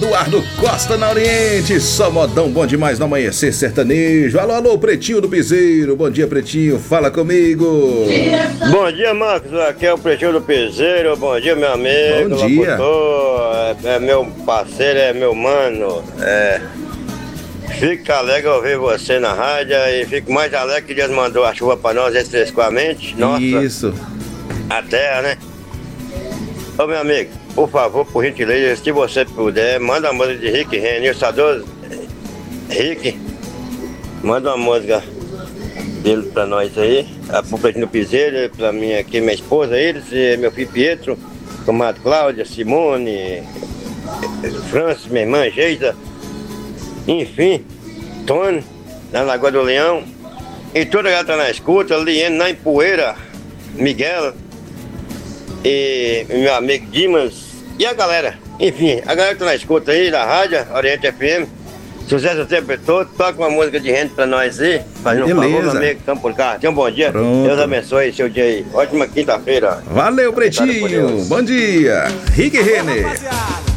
Eduardo Costa na Oriente, só modão bom demais no amanhecer sertanejo. Alô, alô, Pretinho do Piseiro, bom dia, Pretinho, fala comigo. Bom dia, Marcos, aqui é o Pretinho do Piseiro, bom dia, meu amigo. Bom dia. Locutor, é meu parceiro, é meu mano, fico alegre ao ouvir você na rádio e fico mais alegre que Deus mandou a chuva pra nós refrescamente. Nossa, Isso. a terra, né? Ô, meu amigo, por favor, por gentileza, se você puder, manda a música de Rick Renner, Sadoso. Rick, manda uma música dele pra nós aí, pro Pretinho do Piseiro, pra mim aqui, minha esposa, eles, meu filho Pietro, comadre Cláudia, Simone, Francis, minha irmã Geisa, enfim, Tony, na Lagoa do Leão, e toda a galera tá na escuta, Liene na Empoeira, Miguel, e meu amigo Dimas, e a galera, enfim, a galera que tá na escuta aí, da rádio, Oriente FM, sucesso o tempo todo, toca uma música de renda pra nós aí, fazendo um favor, meu amigo, estamos por cá, tenha um bom dia, Pronto. Deus abençoe seu dia aí, ótima quinta-feira. Valeu, Pretinho, bom dia. Rick Renner.